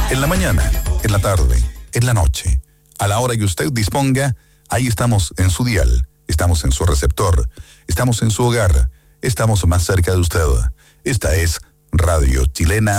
En la mañana, en la tarde, en la noche, a la hora que usted disponga, ahí estamos en su dial, estamos en su receptor, estamos en su hogar, estamos más cerca de usted. Esta es Radio Chilena